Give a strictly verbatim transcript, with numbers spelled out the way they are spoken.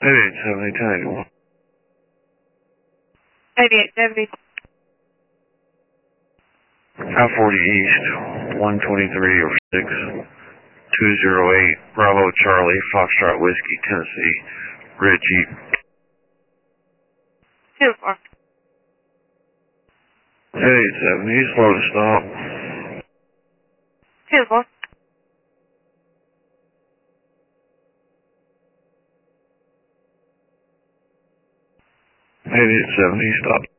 eighty-eight seventy, ten eighty-one. eighty-eight seventy. five forty East, one twenty-three or six, two oh eight, Bravo Charlie, Foxtrot Whiskey, Tennessee, Red Jeep. two four. eighty-eight seventy, slow to stop. two four. eighty-eight seventy, stop.